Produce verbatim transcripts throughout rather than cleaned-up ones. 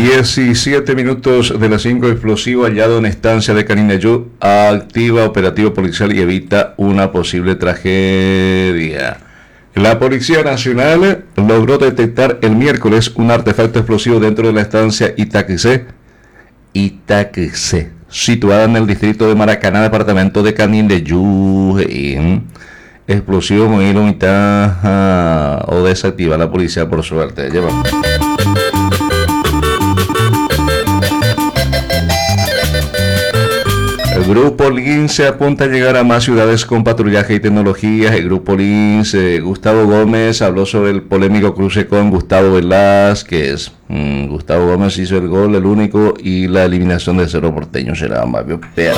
diecisiete minutos de las cinco, explosivo hallado en estancia de Caninayú, activa operativo policial y evita una posible tragedia. La Policía Nacional logró detectar el miércoles un artefacto explosivo dentro de la estancia Itaquicé, Itaquicé, situada en el distrito de Maracaná, departamento de Caninayú. Explosivo con hilo mitad o desactiva la policía por suerte. Lleva. El Grupo Lince apunta a llegar a más ciudades con patrullaje y tecnologías. El Grupo Lince, Gustavo Gómez habló sobre el polémico cruce con Gustavo Velázquez. Mm, Gustavo Gómez hizo el gol, el único, y la eliminación de Cerro Porteño será más bien peor.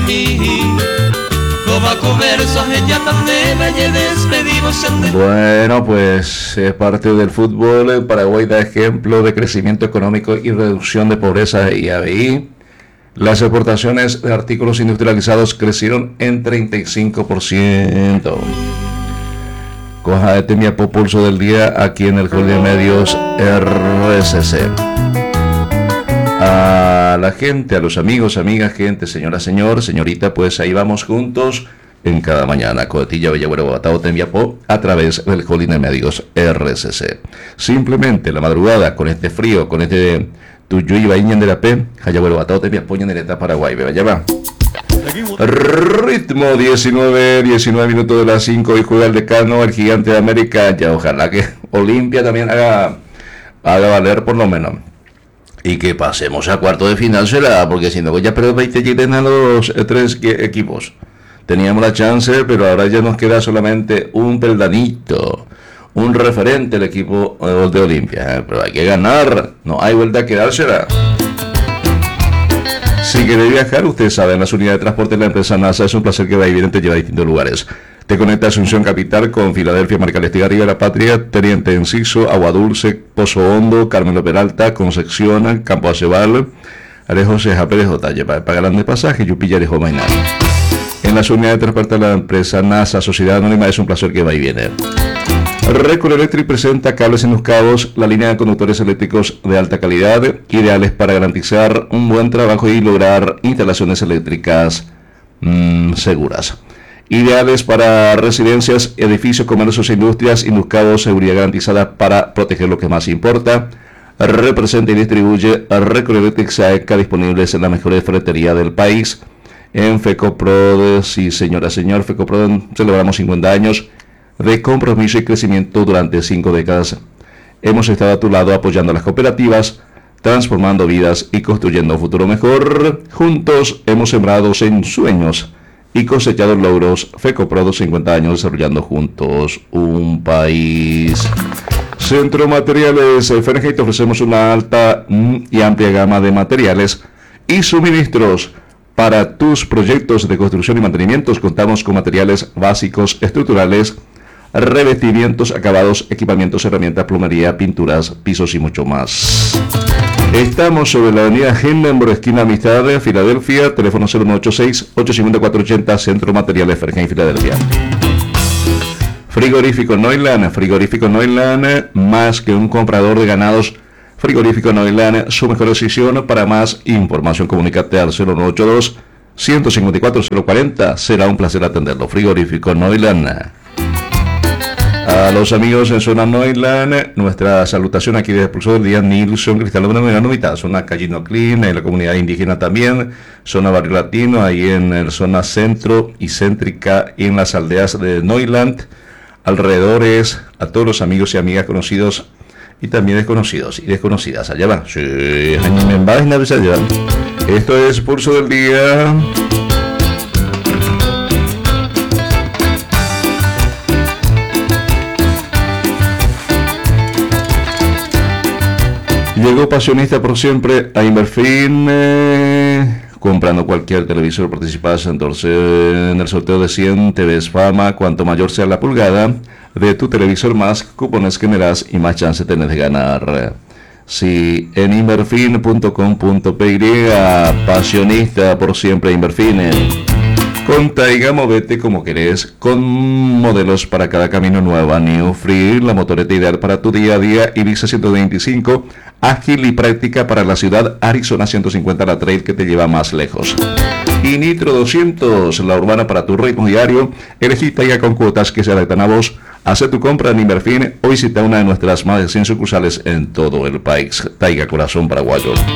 Bueno, pues es parte del fútbol. El Paraguay da ejemplo de crecimiento económico y reducción de pobreza y A B I. Las exportaciones de artículos industrializados crecieron en treinta y cinco por ciento. Coja este mi pulso del día aquí en el Hall de Medios R C C. A la gente, a los amigos, amigas, gente, señora, señor, señorita, pues ahí vamos juntos en cada mañana. Cotilla, Bellagüero, Batao, Tembiapó, a través del Hall de Medios R C C. Simplemente la madrugada, con este frío, con este Tuyuy, Bañan de la P, Hayagüero, Batao, Tembiapó, en el Paraguay, beba, ya va. Ritmo diecinueve, diecinueve minutos de las cinco y juega el Decano, el Gigante de América. Ya ojalá que Olimpia también haga, haga valer por lo menos. Y que pasemos a cuarto de final será, porque si no ya perdió veinte a los eh, tres equipos. Teníamos la chance, pero ahora ya nos queda solamente un peldanito, un referente el equipo eh, de Olimpia. Eh, pero hay que ganar, no hay vuelta a quedársela. Si quiere viajar, usted sabe, en las unidades de transporte de la empresa NASA es un placer que va y viene, te lleva a distintos lugares. Te conecta Asunción Capital con Filadelfia, Marcal Estigarribia, La Patria, Teniente Enciso, Agua Dulce, Pozo Hondo, Carmelo Peralta, Concepción, Campo Acebal, Arejo Ceja, Pérez Otalle, Pagalán de Pasaje, Yupilla, Arejo Mainal. En las unidades de transporte de la empresa NASA, Sociedad Anónima, es un placer que va y viene. Recur Electric presenta cables en los cabos, la línea de conductores eléctricos de alta calidad, ideales para garantizar un buen trabajo y lograr instalaciones eléctricas mmm, seguras. Ideales para residencias, edificios, comercios e industrias, induscados, seguridad garantizada para proteger lo que más importa. Representa y distribuye Recur Electric SAECA, disponibles en la mejor ferretería del país. En FECOPROD, sí señora, señor, FECOPROD celebramos cincuenta años de compromiso y crecimiento durante cinco décadas. Hemos estado a tu lado apoyando a las cooperativas, transformando vidas y construyendo un futuro mejor. Juntos hemos sembrado en sueños y cosechado logros. FECOPROD, cincuenta años desarrollando juntos un país. Centro Materiales Fahrenheit, ofrecemos una alta y amplia gama de materiales y suministros para tus proyectos de construcción y mantenimientos. Contamos con materiales básicos, estructurales, revestimientos, acabados, equipamientos, herramientas, plomería, pinturas, pisos y mucho más. Estamos sobre la avenida Hindenburg, esquina Amistad, Filadelfia, teléfono cero nueve ocho seis, ocho cinco cuatro ocho cero, Centro Materiales Fahrenheit, Filadelfia. Frigorífico Neuland, frigorífico Neuland, más que un comprador de ganados. Frigorífico Neuland, su mejor decisión. Para más información, comunícate al cero nueve ocho dos, uno cinco cuatro, cero cuatro cero. Será un placer atenderlo. Frigorífico Neuland. A los amigos en zona Neuland, nuestra salutación aquí de Expulso del Día, Nilson Cristal de Nueva Novita, zona Callino Clean, en la comunidad indígena también, zona Barrio Latino, ahí en la zona centro y céntrica, y en las aldeas de Neuland, alrededores, a todos los amigos y amigas conocidos y también desconocidos y desconocidas. Allá va. Sí, esto es Pulso del Día. Llegó Pasionista por siempre a Inverfin, eh, comprando cualquier televisor, participas en el sorteo de cien T Vs Fama. Cuanto mayor sea la pulgada de tu televisor, más cupones generas y más chance tenés de ganar. Si sí, en inverfin punto com punto p y, Pasionista por siempre Inverfin. Con Taiga, movete como querés, con modelos para cada camino. Nueva New Free, la motoreta ideal para tu día a día. Ibiza ciento veinticinco, ágil y práctica para la ciudad. Arizona ciento cincuenta, la trail que te lleva más lejos. Y Nitro doscientos, la urbana para tu ritmo diario. Elegí Taiga con cuotas que se adaptan a vos. Hace tu compra en Inverfin o visita una de nuestras más de cien sucursales en todo el país. Taiga, corazón paraguayo.